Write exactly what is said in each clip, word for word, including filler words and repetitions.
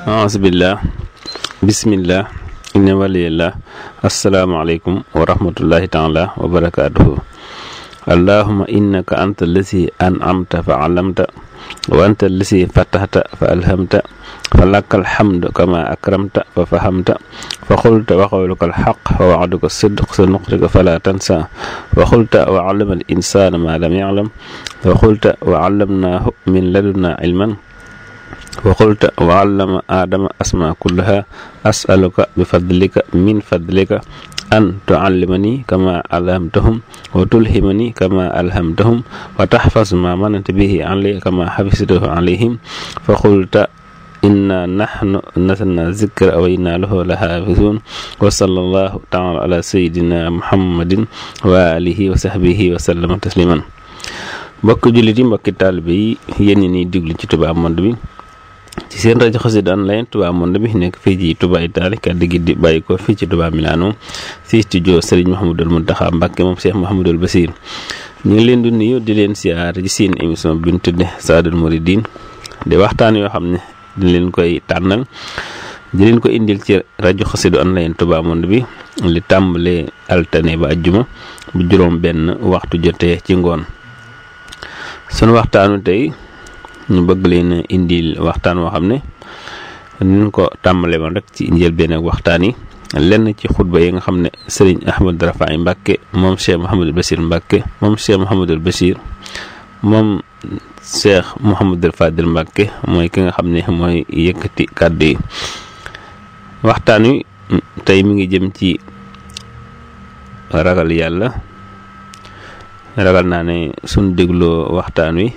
A'uzubillah, bismillah, inna waliyallah. Asalaamaaleykum wa rahmatullahi taala wa barakaatuhu. Allahumma innaka anta allazi an'amta fa alamta wa anta allazi fatahta fa alhamta fa lakal hamdu kama akramta fa fahamta fa qulta wa qawluka alhaq wa wa'duka sidq sa nuqrika fala tansa wa qulta wa 'allama al insana ma lam ya'lam wa qulta wa 'allamnahu min ladunna ilman wa qulta wa 'allama adama asma kullaha as'aluka bi fadlika min fadlika an tu'allimani kama alhamtahum wa tulhimani kama alhamtahum wa tahfaz ma mananta bihi alayka kama hafiztahu alayhim fa qulta inna nahnu nazzalna zikra wa inna lahu lahafizun wa sallallahu ta'ala ala sayyidina muhammadin wa alihi wa sahbihi wa sallama tasliman. Mbokk jullit yi, mbokki taalibe yi, yéen ñi diglu ci Touba Monde bi ci seen rajo Xassida Online Touba Monde bi nekk fii ci Touba Italie, kàddu gi di bàyyi ko fii ci Touba Milano ci studio Serigne Mouhamadul Mountakha Mbacké moom Cheikh Mouhamadul Bassir. ñu ngi leen di nuyu di leen siyaar ci seen émission bi ñu tudde Saadul Mouridine, di waxtaan yoo xam ne di leen koy tànnal di leen ko indil ci rajo Xassida Online Touba Monde bi li tàmbalee altine ba ajjuma bu juróom benn waxtu jotee ci ngoon. sunu waxtaanu tey ñu bëgg leen indil waxtaan woo xam ne ñu ko tàmbale woon rek ci njëlbéen ak waxtaan yi lenn ci xutba yi nga xam ne Serigne Ahmadou Rafahi Mbacké moom Cheikh Mouhamadul Bassir Mbacké moom Cheikh Mouhamadul Bassir moom Cheikh Mouhamadul Fadil Mbacké mooy ki nga xam ne mooy yëkkati kàddu yi. waxtaan wi tey mi ngi jëm ci ragal yàlla. ragal naa ne suñ dégloo waxtaan wi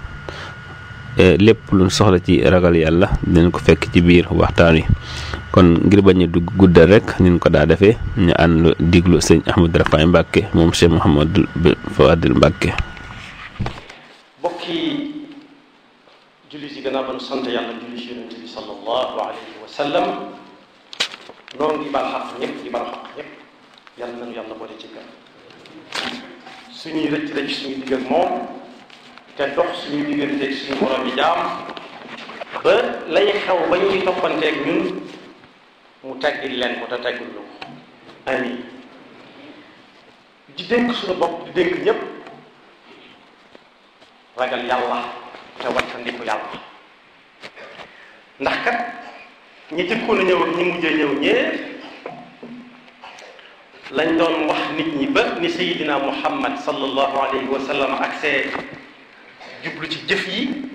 lépp luñ soxla ci ragal yàlla dinañ ko fekk ci biir waxtaan wi, kon ngir bañ a dugg guddal rek niñ ko daa defee ñu ànd diglu sëñ Ahmadou Rafahi Mbacké moom Cheikh Mouhamadou Fadil Mbacké. bokki julli si gannaaw ba nu sant yàlla julli si yonent bi sallallahu alayhi wa sallam noonu di bal xaq ñëpp di bal xaq ñëpp yàlla nañu yàlla boole ci gën suñuy rëcc rëcc suñu digg ak moom te dox suñu digganteeg suñu borom yi jaam ba lay xew ba ñuy toppanteeg ñun mu teggil leen ko te teggul ñu ko amiin. di dénk suñu bopp di dénk ñëpp ragal yàlla te wattandiku yàlla, ndax kat ñi jëkkoon a ñëw ak ñi mujjee ñëw ñee lañ doon wax nit ñi ba ni Seydina Muhammad sallallahu alayhi wa sallam ak see jublu ci jëf yi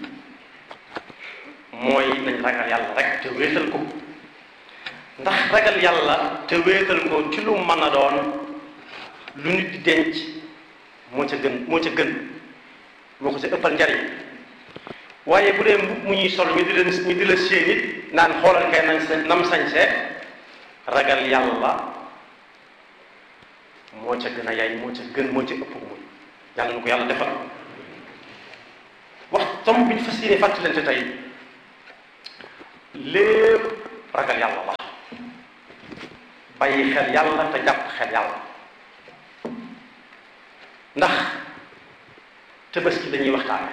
mooy nañ ragal yàlla rek te wéetal ko, ndax ragal yàlla te wéetal ko ci lu mën a doon lu nit di denc moo ca gën moo ca gën moo ko ca ëppal njariñ. waaye bu dee mbub mu ñuy sol ñu di leen ñu di la séen it naan xoolal kay nañ sa nam sañsee, ragal yàlla moo ca gën a yaay moo ca gën moo ca ëpp muy yàlla na ko yàlla defal. wax tomb bi ñu fas yéene fàttalante tey lépp ragal yàlla la, bàyyi xel yàlla te jàpp xel yàlla. ndax Tabaski dañuy waxtaane,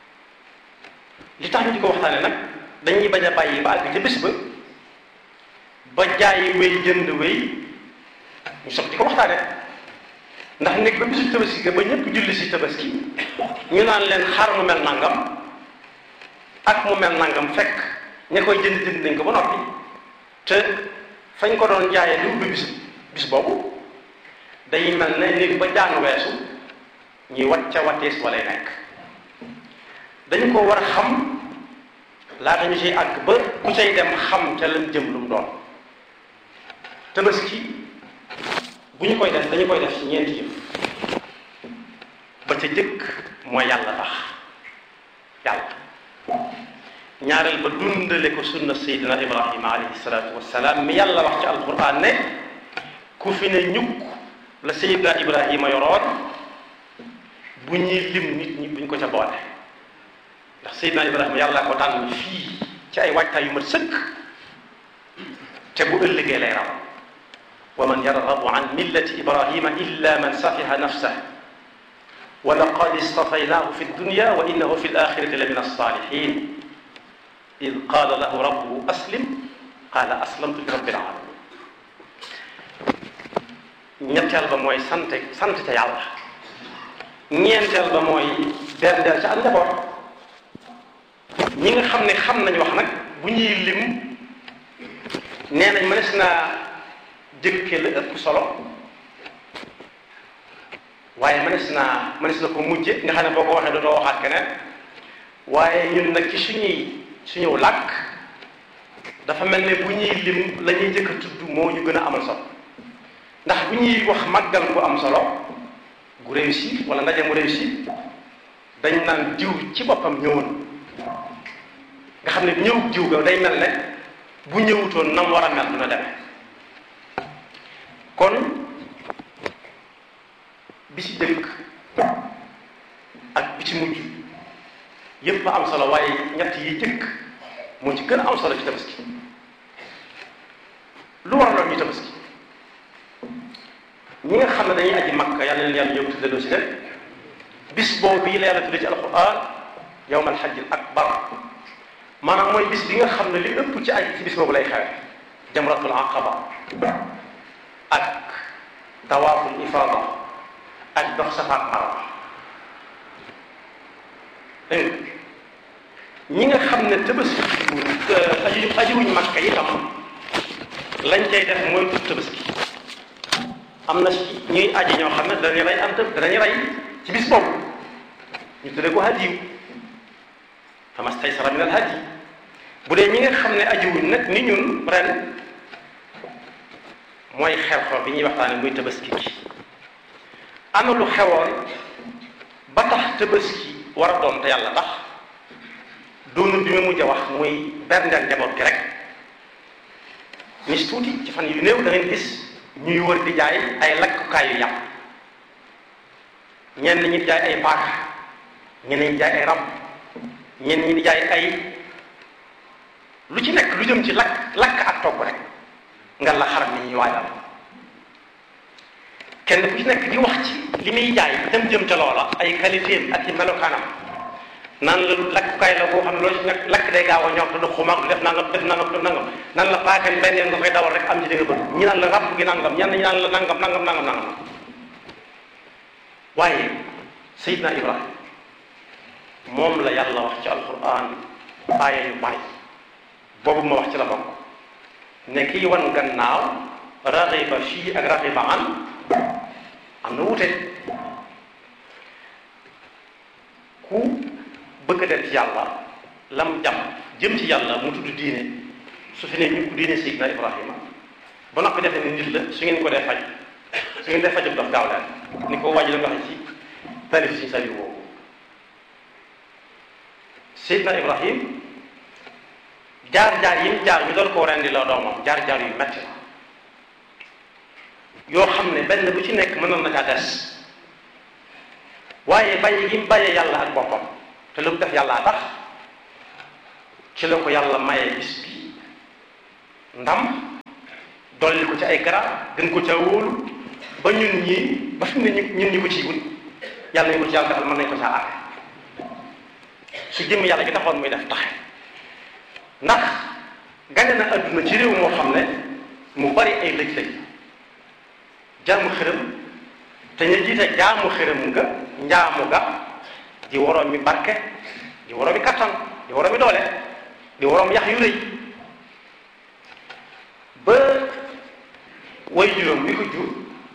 li tax ñu di ko waxtaane nag dañuy bañ a bàyyi ba àgg ca bés ba ba jaayi wéy jënd wéy ñu soog di ko waxtaane. ndax nekk ba bisu Tabaski ga ba ñëpp julli si Tabaski ñu naan leen xar mu mel nangam ak mu mel nangam fekk ña koy jënd jënd nañ ko ba noppi te fañ ko doon jaayee lu ubbi bis bis boobu day mel ne néeg ba jaan weesu ñuy wat ca watees walay nekk. dañu ko war a xam laata ñu ciy àgg ba ku cay dem xam ca lañ jëm lu mu doon. Tabaski bu ñu koy def dañu koy def ci ñeenti yëf. ba ca jëkk mooy yàlla tax yàlla, ñaareel ba dundale ko sunna Seydina Ibrahima alayhi salaatu wassalaam mi yàlla wax ci alquran ne ku fi ne ñukk la Seydina Ibrahima yoroon bu ñuy lim nit ñi buñ ko ca boole. ndax Seydina Ibrahima yàlla ko tànn fii ci ay waajtaay yu mat sëkk te bu ëllëgee lay raw. wa man yarghabu an millati Ibrahima illa man safiha nafsahu wa laqad istafaynaahu fi dunya wa innahu fi l-axirati la min as-saalihin. id qaala lahu rabbuhu aslim qaala aslamtu li rabbil alamin. ñetteel ba mooy sant sant ca yàlla. ñeenteel ba mooy berndeel ca ak njaboot. ñi nga xam ne xam nañ wax nag bu ñuy lim nee nañ mënees naa jëkke la ëpp solo waaye mënees naa mënees na ko mujje nga xam ne boo ko waxee dootoo waxaat keneen. waaye ñun nag ci suñuy suñu làkk dafa mel ne bu ñuy lim la ñuy jëkk a tudd moo ñu gën a amal solo ndax bu ñuy wax màggal bu am solo gu réussi wala ndaje mu réussi dañ naan diw ci boppam ñëwoon nga xam ne ñëw diw ga day mel ne bu ñëwutoon nam war a mel dina demee. kon bi ci jëkk ak bi ci mujj yépp am solo waaye ñett yi jëkk moo ci gën a am solo ci tabaski. lu waraloon ñu tabaski ñi nga xam ne dañuy aji Makka yàlla leen yàlla yóbbu tuddee si leen bis boobu yi la yàlla tuddee ci alquran yawmal hajjil akbar maanaam mooy bis bi nga xam ne li ëpp ci aj ci bis boobu lay xewe jamratul aqaba ak tawaaful ifada ak dox Safa ak Marwa. dégg ñi nga xam ne tabaski aji ajiwuñ Makka itam lañ cay def mooy tudd tabaski. am na ci ñuy aji ñoo xam ne danañu rey am tëb danañu rey ci bis boobu ñu tuddee ko hadiyu famastaysara min al hadi. bu dee ñi nga xam ne ajiwuñ nag ni ñun ren mooy xew-xew bi ñuy waxtaane muy tabaski gi. ana lu xewoon ba tax tabaski war a doon te yàlla tax doonul bi ma mujj a wax muy berndeel njaboot gi rek. nis tuuti ci fan yu néew da ngeen gis ñuy wër di jaay ay lakkukaay yu yàpp ñenn ñi di jaay ay paaka ñenn ñi di jaay ay rab ñenn ñi di jaay ay lu ci nekk lu jëm ci lakk lakk ak togg rek nga la xaram ni ñuy waajal kenn ku ci nekk di wax ci li muy jaay dem jëm ca loola ay qualité ak i melokaanam naan la lakkukaay la boo xam ne loolu ci nekk lakk day gaaw a ñor te du xumaag du def nangam def nangam def nangam naan la paaka benn yoon nga koy dawal rek am ci li nga bëgg ñi naan la ràbb gi nangam ñenn ñi naan la nangam nangam nangam nangam. waaye Seydina Ibrahima moom la yàlla wax ci alquran aaya yu bari boobu ma wax ci la bokk ne kii wan gannaaw raxiba fii ak raxiba an am na wute. ku bëgg a dem ci yàlla lam jam jëm ci yàlla mu tudd diine su fi ne ñu ko diine Seydina Ibrahima ba noppi defe ne nit la su ngeen ko dee faj su ngeen dee fajub daf gaaw leen ni ko wàññi la nga xam ci tarif si sali woowu. Seydina Ibrahima jaar-jaar yi mu jaar ñu doon koo rendi la doomam jaar-jaar yu metti la yoo xam ne benn bu ci nekk mënoon na caa des waaye bàyyi gi mu bàyyee yàlla ak boppam te lu mu def yàllaa tax ci la ko yàlla maye bis bi ndam dolli ko ci ay garab gën ko ca wóolu ba ñun ñii ba fi mu ne ñun ñu ko ciy wut yàlla ñu ko ci yàlla defal mën nañ ko caa aare su jëm yàlla gi taxoon muy def taxe ndax gane na adduna ci réew moo xam ne mu bari ay lëj-lëj jaamu xërëm te ñu jiite jaamu xërëm nga njaamu ga di waroom mi barke di waroom mi kattan di waroom mi doole di waroom yax yu rëy ba way juróom bi ko jur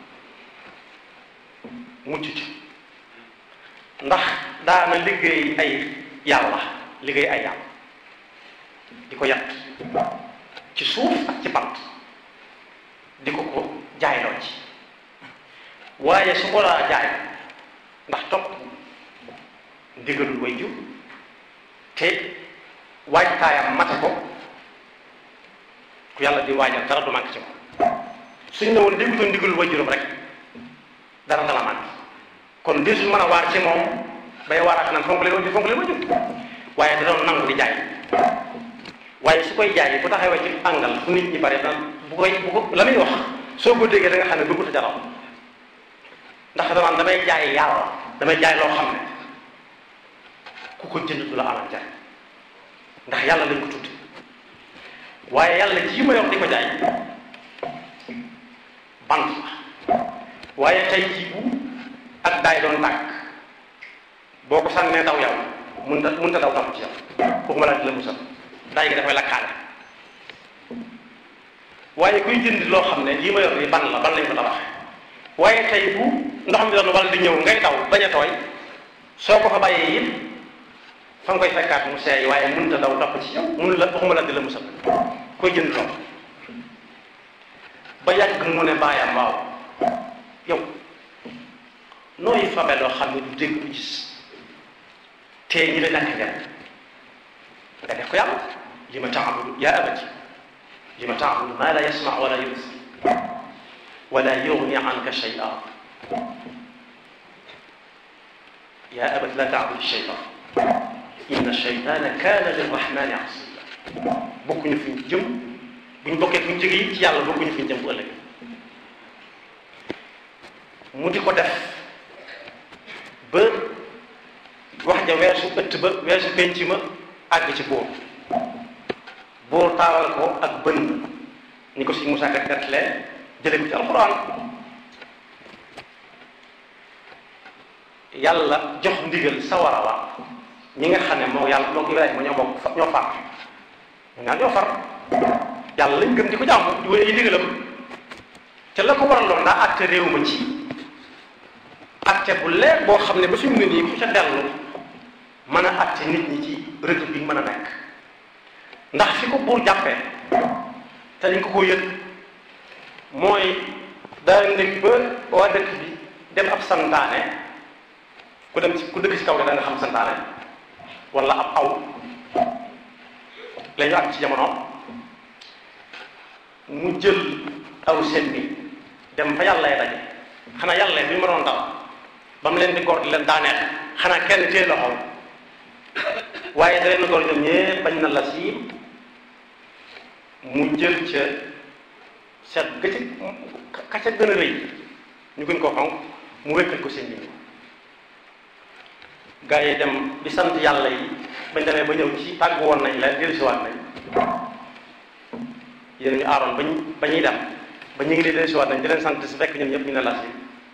mucc ci ndax daana liggéey ay yàlla liggéey ay yàlla di ko yàtt ci suuf ak ci bant di ko ko jaayloo ci waaye su ko daa jaay ndax topp ndigalul way jur te waajtaayam mate ko ku yàlla di waajal dara du manqué ci ko suñ ne woon déggutoon ndigalul way juram rek dara dana manqué kon desul mën a waar ci moom bay waaraat naan fonk leen wajur fonk leen wajur waaye da doon nangu di jaay waaye su koy jaay bu taxawee ci àngal fu nit ñi bare daan bu koy bu ko la muy wax soo ko déggee da nga xam ne bëggut a jaraw ndax damaan damay jaay yàlla damay jaay loo xam ne ku ko jënd du la amal jaay ndax yàlla lañ ko tudd waaye yàlla ji ma yor di ko jaay bant la waaye tey jii bu ak daay doon tàkk boo ko sànnee daw yow mun ta mun ta daw topp ci yow foofu ma laa di la musal daay gi dafay lakkaale waaye kuy jënd loo xam ne lii ma yor nii ban la ban lañ ko tabax waaye tey bu ndox mi doon wala di ñëw ngay daw bañ a tooy soo ko fa bàyyee it fa nga koy fekkaat mu seey waaye mënut a daw topp ci yow mënu la waxuma la di la musal koy jënd loo ba yàgg mu ne bàyyam waaw yow nooy fabe loo xam ne du dégg du gis te ñi la ñàkk njariñ nga def ko yàlla li ma taabudu yaa abati li ma taabudu maa la yasma wala yubsir wala yugni anka shay'a yaa abati la taabudu shaytan inna shaytana kaana lirrahmani asiya bokkuñu fi ñu jëm buñ bokkee fi ñu jóge yi ci yàlla bokkuñu fi ñu jëm bu ëllëg mu di ko def ba wax ja weesu ëtt ba weesu penc ma àgg ci buur buur taawal ko ak bënn ni ko si Musaa Ka gatlee jële ko ci alxuraan yàlla jox ndigal sawara wa ñi nga xam ne moo yàlla moo ko Ibrahima ñoo bokk ñoo far ñu naan ñoo far yàlla lañ gëm di ko jàmm di wéy ay ndigalam te la ko waraloon daa acte réew ma ci acte bu leer boo xam ne ba suñu ne nii ku ca dellu mën a acte nit ñi ci rëdd bi mën a nekk ndax fi ko buur jàppee te dañ ko ko yëg mooy daa nekk ba waa dëkk bi dem ab santaane ku dem ci ku dëkk ci kaw de da nga xam santaane wala ab aw la ñu ak ci jamono mu jël aw seen bi dem fa yàlla daje xanaa yàlla bi ñu ma doon dal ba mu leen di góor di leen daaneel xanaa kenn téye loxoom waaye da leen góor ñoom ñëpp bañ na la si mu jël ca seet ga ca ka ca gën a rëy ñu gën koo xonq mu wékkal ko seen bi gaa yi dem di sant yàlla yi bañ demee ba ñëw ci tàggu woon nañ leen dellusiwaat nañ yéen ñu aaroon bañ ba ñuy dem ba ñu ngi di dellusiwaat nañ di leen sant si fekk ñun ñëpp ñu ne la si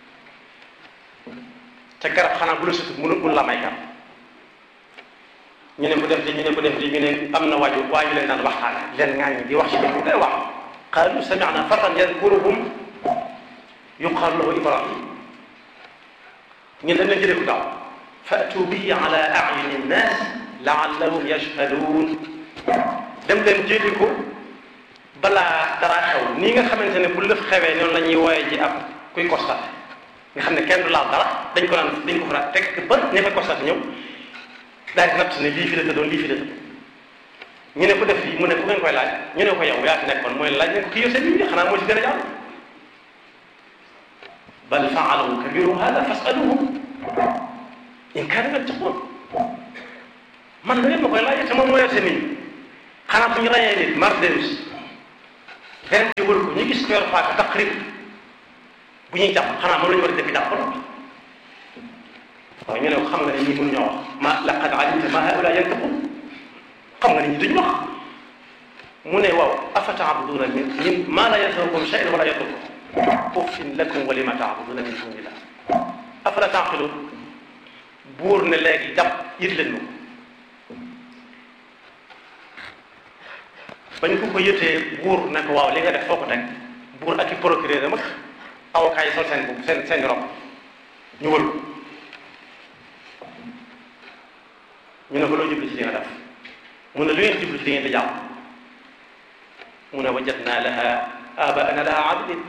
te garab xanaa bu la sutut mënu mun la may kat ñu ne ko def di ñu ne ko def di ñu ne am na waaju waa ñu leen daan waxtaane leen ŋaaññi di wax si bu koy wax qaalu sami'na fatan yadkuruhum yuqaalu lahu Ibrahim ñu dañ leen jëlee ko daaw fa'tu bihi ala a'yuni nnaas la'allahum yashhaduun dem leen jëli ko balaa dara xew nii nga xamante ne bu lëf xewee noonu la ñuy wooye ji ab kuy constaté nga xam ne kenn du laal dara dañ ko naan dañ ko fa naan teg ba ña fa constaté ñëw daal di natt ne lii fi la tëddoon lii fi la tëddoon ñu ne ko def lii mu ne ku ngeen koy laaj ñu ne ko yow yaa fi nekkoon mooy laaj ne ko kii yow seen bi xanaa moo ci gën a jàll bal fa'alu kabiruhum hada fas'aluhum in kaanu yattaqun man da ngeen ma koy laaj te moom moo yor seen nit xanaa bu ñu rayee nit mardeus benn di wër ko ñu gis ko yor paaka taqrib bu ñuy jàpp xanaa moom la ñu war a dëkk jàpp waaw ñu ne ko xam nga ne ñii mënuñoo wax ma laqad alimta ma haula yantiqun xam nga ne ñi duñ wax mu ne waaw afa ta'buduna min ma la yanfa'ukum shay'an wala yadurrukum uffin lakum wa lima ta'buduna min dunillah afala ta'qilun buur ne léegi jàpp yët leen ma ko bañ ko ko yëtee buur ne ko waaw li nga def foo ko teg buur ak i procureur mag avocat yi sol seen bopp seen seen rob ñu wër ko ñu ne ko loo jublu ci li nga def mu ne lu ngeen jublu ci li ngeen di jàpp mu ne wajadna laha abaana laha abidin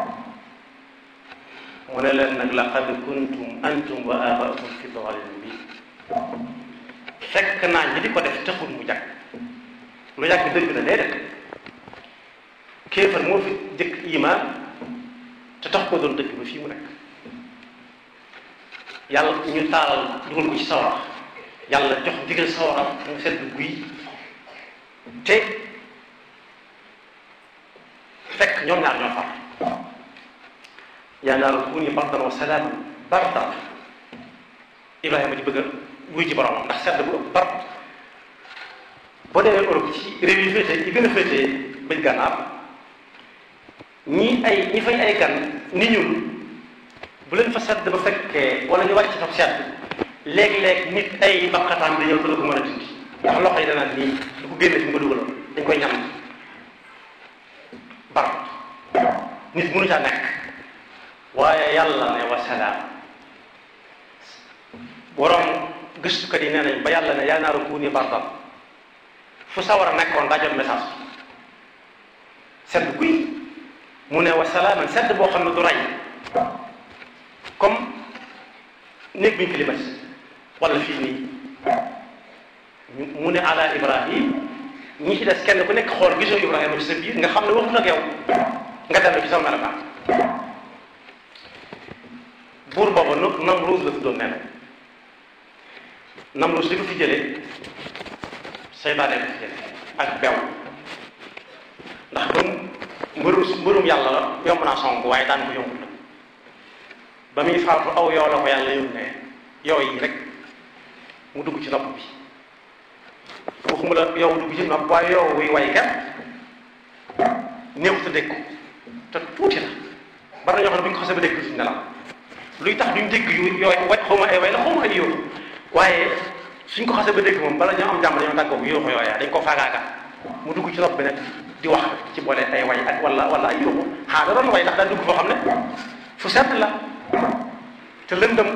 mu ne leen nag laqad kuntum antum wa abaakum fi dalalin mubin fekk naa ñi di ko def taxul mu jàkk lu yàgg dëgg la déedéet kéefar moo fi jëkk iman te tax ko doon dëgg ba fii mu nekk yàlla ñu taalal dugal ko ci sawara yàlla jox digal sawara mu sedd guy te fekk ñoom ñaar ñoo far yaa naaru kuuni bardan wa salaaman bardan Ibrahima di bëgg a wuy ji boromam ndax sedd bu ëpp bar boo demee Europe ci réew yi féete yi gën a féete bëj gànnaar ñi ay ñi fay ay gan ni ñun bu leen fa sedd ba fekkee wala ñu wàcc fa sedd léeg-léeg nit ay baqataan di ñëw te du ko mën a dindi ndax loxo yi danaan nii du ko génne fi nga ko dugaloon dañ koy ñam bar nit mënu caa nekk waaye yàlla ne wasalaam borom gëstukat yi nee nañ ba yàlla ne yaa naaru kuuni bardan fu sawar a nekkoon daa jot message sedd guy mu ne wasalaaman sedd boo xam ne du rey comme néeg bi ñu climatisé wala fii nii mu ne ala Ibrahim ñi ci des kenn ku nekk xool gisoo Ibrahima ci sa biir nga xam ne waxut ak yow nga dellu ci sa melokaan buur booba nu Namruus la tuddoon nee na Namruus li ko fi jëlee seytaane ko fi jëlee ak bew ndax ba mbërum mbërum yàlla la yomb naa song waaye daan ko yombul la ba muy faatu aw yoo la ko yàlla yónnee yoo yi rek mu dugg ci nopp bi waxuma la yow dugg ci nopp waaye yow wuy way kat néew te dégg ko te tuuti la bari na ñoo xam ne bu ñu ko xasee ba dégg suñu nelaw luy tax duñ dégg yu yooyu way xaw ma ay way la xaw ma ay yóoxu waaye suñ ko xasee ba dégg moom bala ñoo am jàmm dañoo tàggoo yóoxu yooyaa dañ ko faagaaga mu dugg ci nopp bi nag di wax ci boole ay way ak wala wala ay yóoxu xaa da doon way ndax daa dugg foo xam ne fu sedd la te lëndëm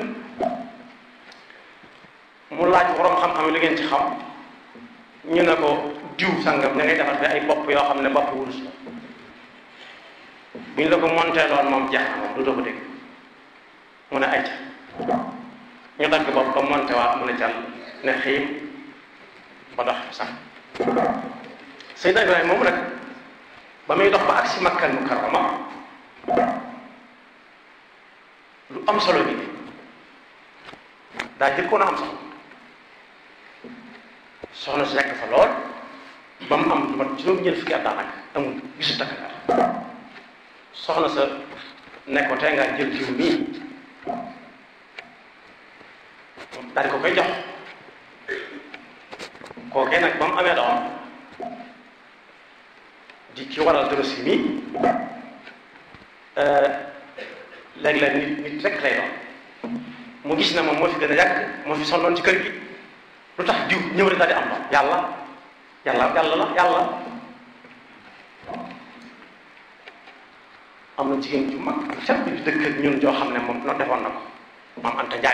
mu laaj borom xam-xam yi li ngeen ci xam ñu ne ko diw sangam da ngay defar fi ay bopp yoo xam ne bopp wurus la bu ñu la ko monteeloon moom jeex na moom du doo ko dégg mu ne ay ca ñu dagg bopp ba monté waat mu ne jàll ne xiim ba dox sax Seydina Ibrahima moom rek ba muy dox ba ak si Makkal Mukarrama lu am solo bi daa jëkkoon a am solo soxna si nekk fa lool ba mu am lu mat juróom-ñeent fukki at daanaka amul gisu takk soxna sa ne ko tey ngaa jël jiw nii daal di ko koy jox kookee nag ba mu amee doom di ki waral doro si mii léeg-léeg nit nit rek lay doon mu gis ne moom moo fi gën a yàgg moo fi sonnoon ci kër gi lu tax diw ñëw rek daal di am doom yàlla yàlla yàlla la yàlla am na jigéen ju mag set bi dëkk ak ñun joo xam ne moom noonu defoon na ko maam Anta Njaay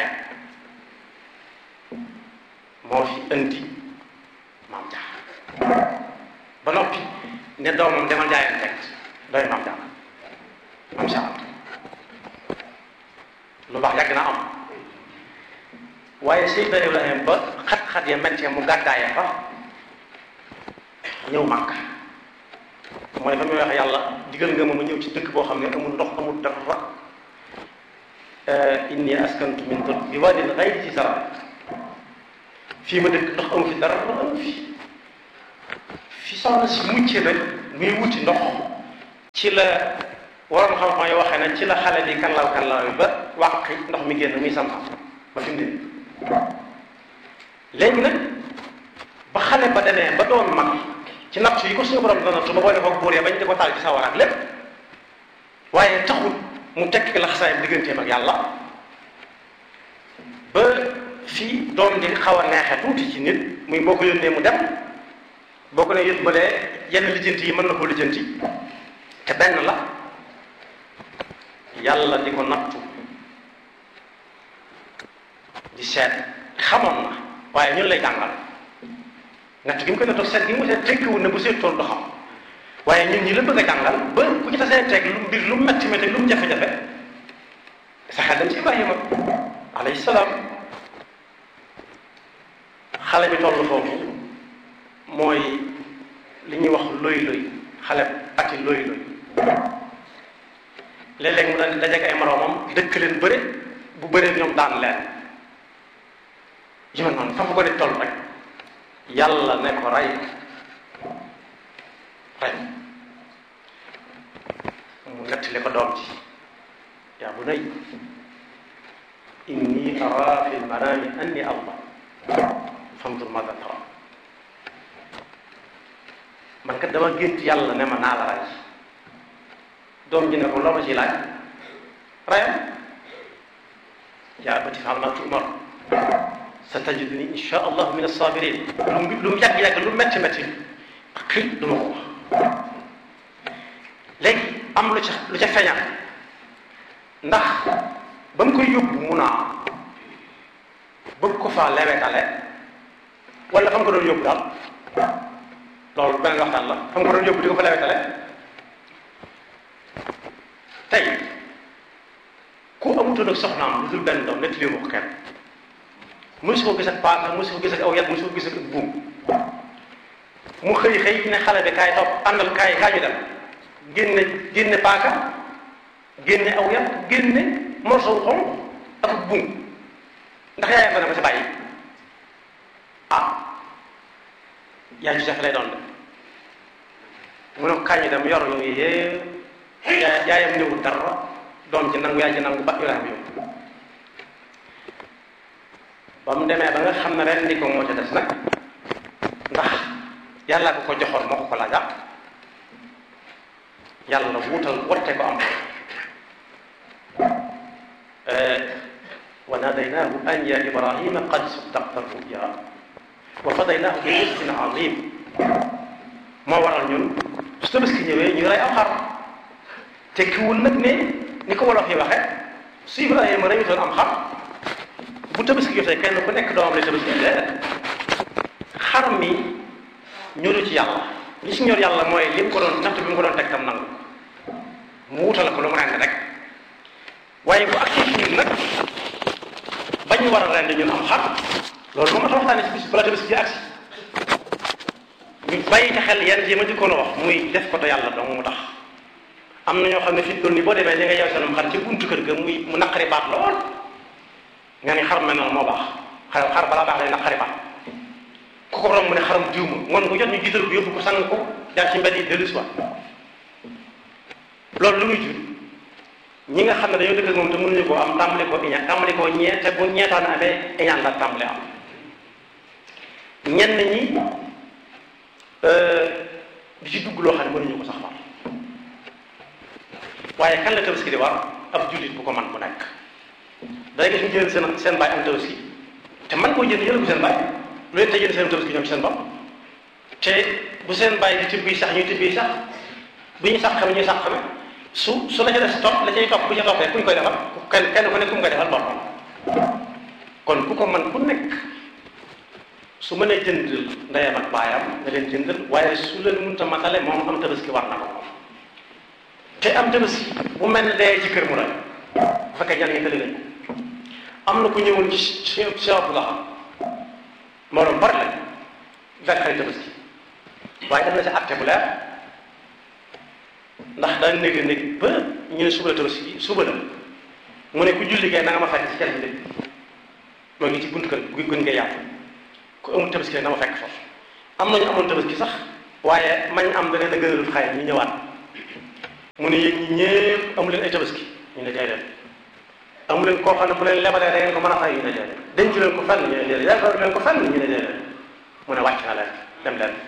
moo fi indi maam Jaar ba noppi ne doomam demal jaayeen teg doy maam Jaar maam Jaar lu baax yàgg na am waaye Seydina Ibrahima ba xat-xat ya mettee mu gàddaayee fa ñëw Màkka mooy fa muy wax yàlla digal nga ma ma ñëw ci dëkk boo xam ne amul ndox amul dara inni askantu min dëkk bi waadin ghayri zi zar'in fii ma dëkk ndox amu fi dara amu fi fi soxna si mucce nag muy wuti ndox ci la waroon xam-xam yi waxee na ci la xale bi kanlaw kanlaw bi ba wàqi ndox mi génn muy sam ba fi mu ne léegi nag ba xale ba demee ba doon mag ci natt yi ko suñu borom dana tu ba boole ko buur ya bañ di ko taal ci sawar ak lépp waaye taxul mu tekki la xasaayam digganteem ak yàlla ba fii doom di xaw a neexee tuuti ci nit muy boo ko yónnee mu dem boo ko ne yët balee yenn lijjanti yi mën na koo lijjanti te benn la yàlla di ko nattu di seet xamoon na waaye ñun lay jàngal natt gi mu koy nattu seet gi mu seet tekkiwul ne bu seetoon du xam waaye ñun ñi la bëgg a jàngal ba ku ci tasee teg lu mbir lu mu metti metti lu mu jafe-jafe sa xel dem ci Ibrahima alayhi salaam xale bi toll foofu mooy li ñuy wax loy loy xale ati loy loy léeg-léeg mu daan dajeek ay moroomam dëkk leen bëre bu bëree ñoom daan leen yi ma noonu fa mu ko di toll rek yàlla ne ko rey rey mu nettali ko doom ci yaa bunay inni araa fi lmanaami anni allah fanzur maada tara man kat dama gént yàlla ne ma naa la rey doom ji ne ko loo ma ciy laaj reyam yaa abati fa'al maa tu'mar satajiduni insha allah min as-sabirin lu mu lu mu yàgg-yàgg lu metti metti xil du ma ko wax léegi am lu ca lu ca feeñal ndax ba mu koy yóbbu mun a bëgg ko faa lewetale wala fa mu ko doon yóbbu daal loolu beneen waxtaan la fa mu ko doon yóbbu di ko fa lewetale tey ku amutoon ak soxnaam lu dul benn doom netti lii ko kenn mësu ko gis ak paaka mësu ko gis ak aw yat mësu ko gis ak buum mu xëy xëy ne xale bi kaay topp àndal kaay kaay ñu dem génne génne paaka génne aw yat génne morso xonq ak buum ndax yaayam dana ko si bàyyi ah yaay ju jafe lay doon de mu ne ko kaay ñu dem yor yooyu yëpp yaayam ñëwul dara doom ci nangu yaay ci nangu ba Ibrahima yow ba mu demee ba nga xam ne ren di ko moo ca des nag ndax yàlla ko ko joxoon moo ko ko laajaat yàlla wuutal wotte ko am wa nadaynaahu an ya Ibrahima qad saddaqta ruya wa fadaynaahu bi rizqin azim moo waral ñun su Tabaski ñëwee ñu rey am xar tekkiwul nag ne ni ko wolof yi waxe su Ibrahima reyutoon am xar bu Tabaski jotee kenn ku nekk doomam lay Tabaski de xar mi ñoru ci yàlla li si ñor yàlla mooy li mu ko doon natt bi mu ko doon teg tam nangu mu wutal ko lu mu rend rek waaye bu ak ci ñun nag bañu war a rend ñun am xar loolu moom a waxtaane si bis bala Tabaski ji agsi ñu bàyyi ci xel yenn yi ma jëkkoon a wax muy def ko te yàlla dong mu tax am na ñoo xam ne fi doon ni boo demee li nga yeew seenum xar ci buntu kër ga muy mu naqari baat lool nga ni xar mel noonu moo baax xar xar balaa baax day naqari baat ku ko romb mu ne xaram diw ma ngoon ko jot ñu jiital ko yóbbu ko sang ko jaar ci mbedd yi dellu si waat loolu lu muy jur ñi nga xam ne dañoo dëkk ak moom te mënuñu koo am tàmbali koo iñaan tàmbali koo ñee te bu ñeetaan amee iñaan la tàmbali am ñenn ñi di ci dugg loo xam ne mënuñu ko sax war waaye kan la Tabaski di war ab jullit bu ko man bu nekk day gis ñu jël seen seen baay am Tabaski te man koo jënd jël ko seen baay lu leen te jënd seen Tabaski ñoom ci seen bopp te bu seen baay di tibbi sax ñuy tibbi sax bu ñu sax xame ñuy sax xame su su la ca des topp la cay topp bu ca toppee ku ñu koy defal kenn kenn ku ne ku mu koy defal boppam kon ku ko man ku nekk su mënee jënd ndeyam ak baayam nga leen jëndal waaye su leen mënta matale moom am Tabaski war na ko moom te am Tabaski bu mel ne dee ci kër mu rey bu fekkee ñaan ngi tëli lañ am na ku ñëwoon ci Cheikh Abdoulaye moo doon bari lañ fekk xarit Tabaski waaye def na ci acte bu leer ndax daan néeg néeg ba ñu ne suba la Tabaski suba la mu ne ku julli kay na nga ma fekk ci kenn bi moo ngi ci buntu kër gu gën ngay yaatu ku amul Tabaski na ma fekk foofu am nañu amoon Tabaski sax waaye mañ am da leen a gënalul xay ñu ñëwaat mu ne yéen ñi ñëpp amu leen ay Tabaski ñu ne déedéet amu leen koo xam ne bu leen lebalee da ngeen ko mën a fay ñu ne déedéet denc leen ko fenn ñu ne déedéet yaakaar leen ko fenn ñu ne déedéet mu ne wàcc na leen dem leen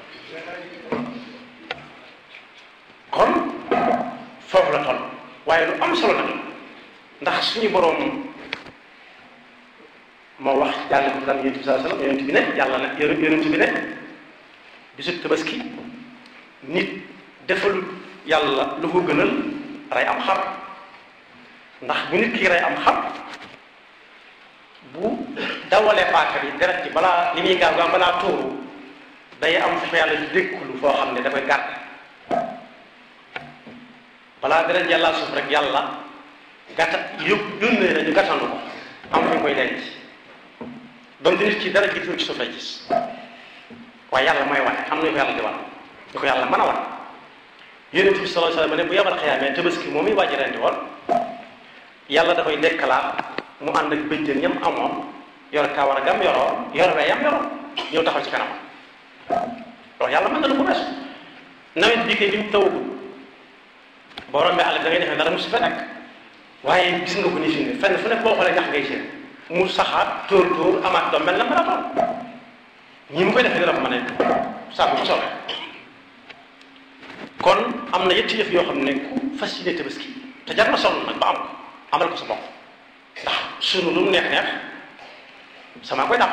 kon foofu la toll waaye lu am solo nag ndax suñu boroom moo wax yàlla ko daan yonent bi sallallahu alayhi wasallam yonent bi ne yàlla ne yonent bi ne bisu Tabaski nit defal yàlla lu ko gënal rey am xar ndax bu nit ki rey am xar bu dawalee paaka bi deret ci balaa li muy gaaw gaaw balaa tuuru day am fu ko yàlla di dékkulu foo xam ne dafay gàtt balaa deret yàlla suuf rek yàlla gàtta yóbbu yónnee na ñu gàttandu ko am fu ñu koy denc donc nit ki dara jiitu ci suuf lay gis waaye yàlla mooy wane am na ñu ko yàlla di wan ñu ko yàlla mën a wan yonent bi sallallahu alayhi wasallam ne bu yabal xiyaamee Tabaski moom i wàaji rendi woon yàlla dafay dekkalaat mu ànd ak bëjjën ñam amoon yor kawar gam yoroon yor weyam yoroon ñëw taxaw ci kanam loolu yàlla mën na lu ko weesu nawet bii kay bi mu tawagul boo rombee àll da ngay defee dara mu si fa nekk waaye gis nga ko ni fi ne fenn fu nekk boo xoolee ñax ngay seen mu saxaat tóor tóor amaat doom mel na maraton ñi mu koy defee dina ko mën a sàmm bu soobee kon am na yetti yëf yoo xam ne ku fas yéene tabaski te jar na sonn nag ba am ko amal ko sa bopp ndax sunu lu mu neex neex sama koy dàq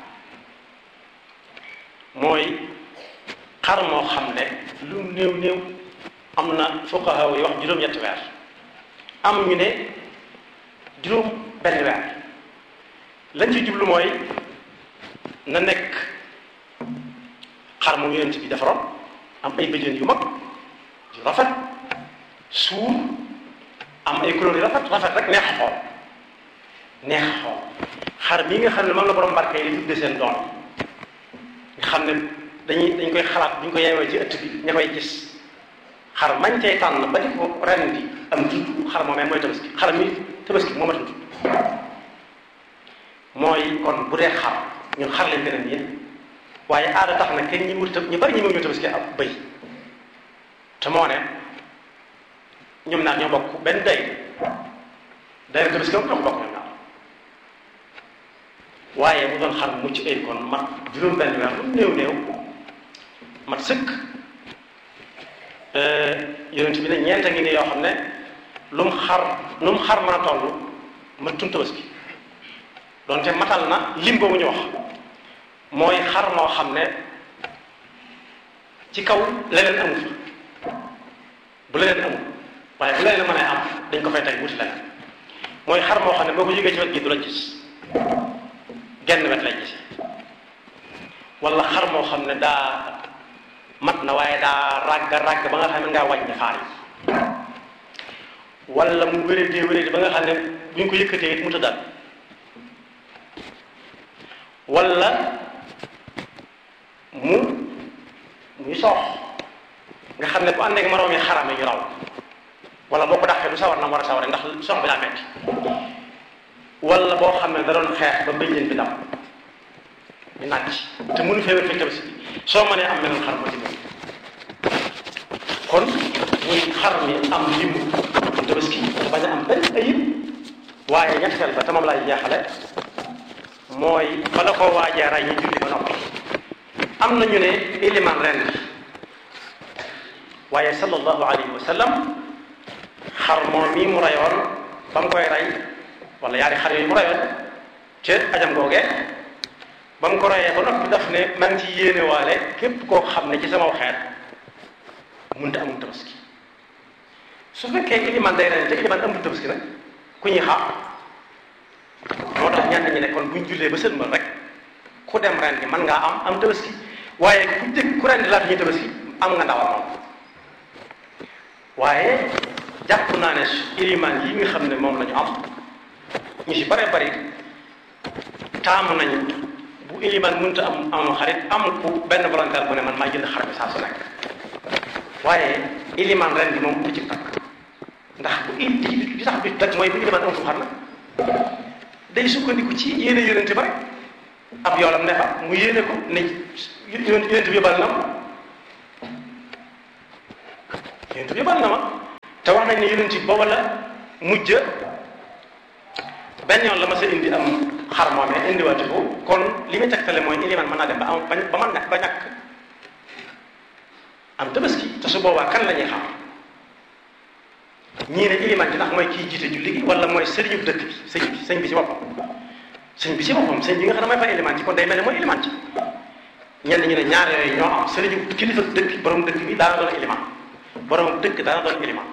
mooy xar moo xam ne lu néew néew am na fuqaha yi wax juróom-ñetti weer am ñu ne juróom benn weer lañ ci jublu mooy na nekk xar mu yonent bi defaroon am ay bëjën yu mag yu rafet suur am ay couleur yu rafet rafet rek neex a xool neex a xool xar mii nga xam ne moom la borom barke yi di tudde seen doom nga xam ne dañuy dañ koy xalaat bu ñu ko yeewee ci ëtt bi ña koy gis xar mañ cay tànn ba di ko ren di am tudd xar moomee mooy tabaski xar mi tabaski moo ma tudd mooy kon bu dee xar ñun xar leen beneen yéen waaye aada tax na kenn ñi wut ñu bari ñi mu ñu tabaski ab bëy te moo ne ñoom ñaar ñoo bokk benn day day tabaski moom ñoo ko bokk ñoom ñaar waaye bu doon xar mucc ay kon mat juróom benn weer lu néew néew mat sëkk yonent bi ne ñeenta ngi ne yoo xam ne lu mu xar lu mu xar mën a toll mat tun tabaski doonte matal na lim boobu ñu wax mooy xar moo xam ne ci kaw leneen amu fa bu leneen amul waaye bu leneen mën a am dañ ko fay teg wuti leneen mooy xar moo xam ne boo ko jógee ci wet gi du la gis genn wet lay gis wala xar moo xam ne daa mat na waaye daa ràgg ràgg ba nga xam ne ngaa wàññi faar yi wala mu wéradee wéradee ba nga xam ne bu ñu ko yëkkatee it mu tëddal wala mu muy soox nga xam ne bu ànd ak moroom yi xaram yi ñu raw wala boo ko dàqee du sawar na mu war a saware ndax soox bi daa metti wala boo xam ne da doon xeex ba mbéjjén bi dam ñu nàcc te mënu fee wér fi tabaski bi soo mënee am meneen xar moo ci gën kon muy xar mi am limu tabaski te bañ a am benn ayib waaye ñetteel ba te moom laay jeexale mooy bala koo waajee ray ñu julli ba noppi am na ñu ne iliman ren bi waaye sallallahu alayhi wa sallam xar moom mii mu rayoon ba mu koy rey wala yaari xar yooyu mu rayoon ca ajam googee ba mu ko rayee ba noppi daf ne man ci yéene waale képp koo xam ne ci sama xeet mënta amul tabaski su fekkee iliman day ren te iliman amul tabaski nag ku ñuy xaar moo tax ñenn ñi ne kon buñ jullee ba sëlmal rek ku dem ren gi mën ngaa am am tabaski waaye ku jëkk ku ren di laata ñuy tabaski am nga ndawal moom waaye jàpp naa ne iliman yi nga xam ne moom la ñu am ñu si bare bari taamu nañu bu iliman mënta am am xarit am ku benn volontaire bu ne man maa jënd xar bi saa su nekk waaye iliman ren gi moom du ci takk ndax bu il li tax bi takk mooy bu iliman am fu xar na day sukkandiku ci yéene yonente ba rek ab yoolam ne fa mu yéene ko ne yonente bi yóbbal na ma yonente bi yóbbal na ma te wax nañ ne yonente bi booba la mujj benn yoon la ma sa indi am xar moomee indiwaati ko kon li muy tegtale mooy iliman mën naa dem ba am ba man ñàkk ba ñàkk am tabaski te su boobaa kan la ñuy xam ñii ne iliman ji ndax mooy kii jiite julli gi wala mooy sëriñu dëkk bi sëñ bi sëñ bi ci boppam sëñ bi ci boppam sëñ bi nga xam ne mooy fa iliman ci kon day mel ne mooy iliman ci ñenn ñi ne ñaar yooyu ñoo am sëriñu kilifa dëkk borom dëkk bi daana doon iliman borom dëkk daana doon iliman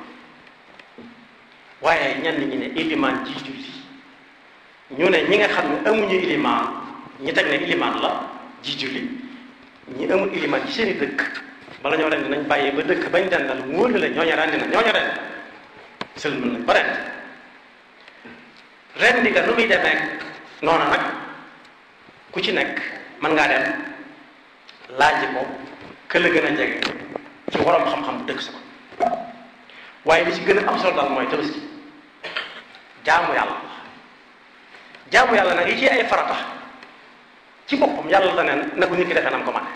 waaye ñenn ñi ne iliman ji julli ñu ne ñi nga xam ne amuñu iliman ñi teg ne iliman la ji julli ñi amul iliman ci seen i dëkk bala ñoo rendi nañ bàyyee ba dëkk bañ dendal mu wóor la ñooñu rendi na ñooñu rendi sëlmal nañ ba ren ren di nga nu muy demee noonu nag ku ci nekk mën ngaa dem laaj ko ka la gën a jege ci waroom xam-xam bu dëkk sa ko waaye li ci gën a am solo daal mooy tabaski jaamu yàlla jaamu yàlla nag yi ci ay farata ci boppam yàlla da neen na ko nit ki defee nam ko mane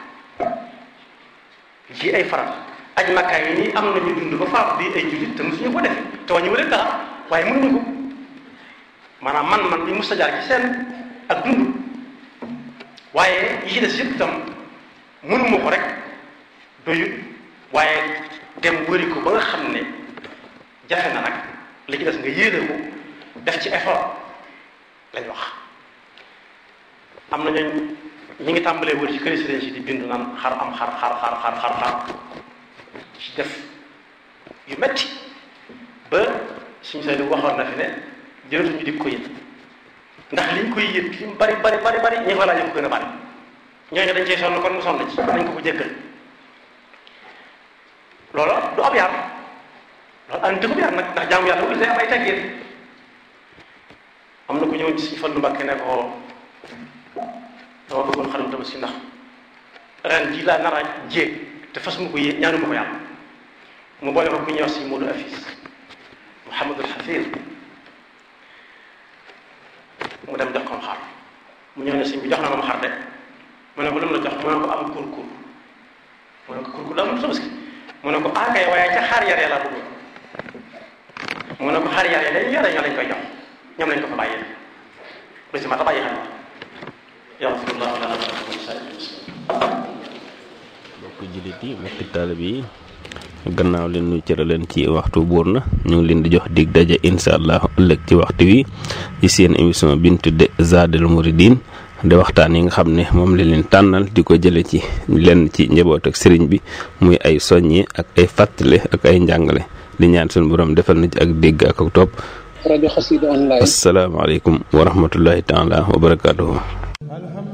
yi ci ay farata aj makkaay yi nii am nañu dund ba faatu di ay jullit te mosuñu ko defe te wañu leen dara waaye mënuñu ko maanaam man man bi mustajaar ci seen ak dund waaye yi ci des yëpp itam mënuma ko rek doyut waaye dem wëri ko ba nga xam ne jafe na nag li ci des nga yéene ko def ci effort lañ wax. am na ñooñ ñi ngi tàmbalee wër ci këri sëriñ si di bindu naan xar am xar xar xar xar xar xar ci def yu metti ba suñu say waxoon na fi ne jërëtuñu di ko yët ndax liñ koy yët li mu bari bari bari bari ñi fa laaj ko gën a bari ñooñu dañ cey sonn kon mu sonn ci dañ ko ko jéggal loolu du ab yar loolu an di ko yar nag ndax jaamu yàlla bu day am ay teggin am na ku ñëwoon ci Fallu Mbàkke ne ko dama bëggoon xarum Tabaski ndax ren ji laa nar a jéeg te fas mu ko yé ñaanu ma ko yàlla mu boole ko ku ñuy wax si Modou Afis Mouhamadul Xafir mu dem jox ko xar mu ñëw ne sëñ bi jox na ma xar de mu ne ko lu mu la jox mu ne ko am kurkur mu ne ko kurkur daa am Tabaski mu ne ko akay waaye ca xar yaree laa bëggoon mu ne ko xar yaree lañ yore ñoo lañ koy jox ñoom lañ ko fa bàyyee lu si ma ta bàyyi xel yaxfirullahu lana wa lakum mbokk jullit yi mbokki taalibe yi gannaaw leen ñu cëraleen ci waxtu buur na ñu ngi leen di jox dig daje insha allah ëllëg ci waxtu wi ci seen émission bi ñu tudde Zadul Mouridine di waxtaan yi nga xam ne moom la leen tànnal di ko jële ci lenn ci njaboot ak sëriñ bi muy ay soññi ak ay fàttale ak ay njàngale di ñaan suñu borom defal na ci ak dégg ak ak topp. rajo Xassida online. asalaamaaleykum wa rahmatullahi taala wa barakaatuhu.